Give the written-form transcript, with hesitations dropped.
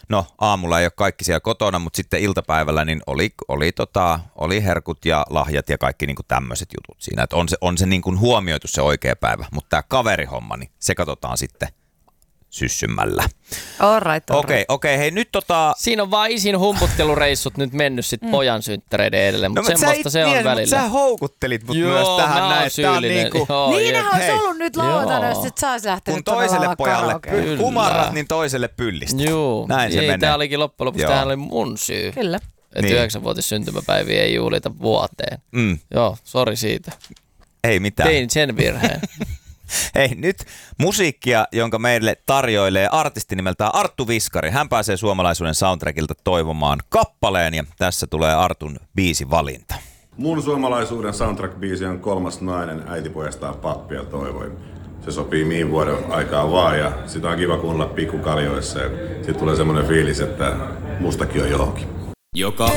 no aamulla ei ole kaikki siellä kotona, mutta sitten iltapäivällä niin oli herkut ja lahjat ja kaikki niin kuin tämmöiset jutut siinä. Että on se niin kuin huomioitu se oikea päivä, mutta tämä kaverihomma, niin se katsotaan sitten syssymmällä. Alright. Okei, hei nyt Siinä on vaan isin humputtelureissut nyt mennyt sit pojan synttäreiden edelle, mutta semmoista se on välillä. Mutta sä houkuttelit mut myös tähän näin. Niinhän olisi ollut nyt lauantaina, jos et saisi lähteä kun toiselle pojalle kumarrat, niin toiselle pyllistä. Joo. Näin se menee. Tää olikin loppujen lopuksi, tämähän oli mun syy. Kyllä. Että 9-vuotis syntymäpäiviä ei juhlita vuoteen. Joo, sori siitä. Ei mitään. Tein sen virheen. Hei, nyt musiikkia, jonka meille tarjoilee artisti nimeltään Arttu Viskari. Hän pääsee suomalaisuuden soundtrackilta toivomaan kappaleen ja tässä tulee Artun biisivalinta. Mun suomalaisuuden soundtrack-biisi on Kolmas nainen, äitipojastaan pappi ja toivoi. Se sopii mihin vuoden aikaa vaan ja sitä on kiva kuunnella pikkukaljoissa ja sitten tulee semmoinen fiilis, että mustakin on johonkin. Joka